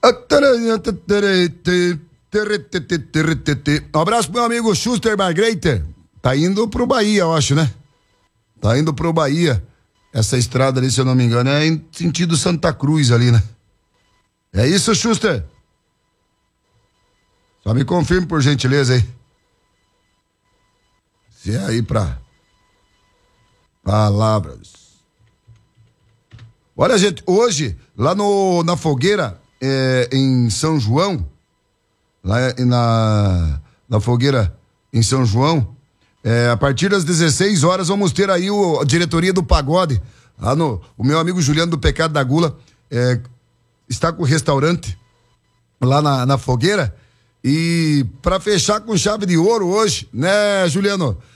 Um abraço pro meu amigo Schuster Margreiter. Tá indo pro Bahia, eu acho, né? Tá indo pro Bahia. Essa estrada ali, se eu não me engano, é em sentido Santa Cruz ali, né? É isso, Schuster? Só me confirme, por gentileza, aí. Se é aí pra palavras. Olha, gente, hoje, lá na fogueira, em São João, lá na fogueira em São João, a partir das 16 horas vamos ter aí a diretoria do Pagode. O meu amigo Juliano do Pecado da Gula está com o restaurante lá na fogueira. E para fechar com chave de ouro hoje, né, Juliano?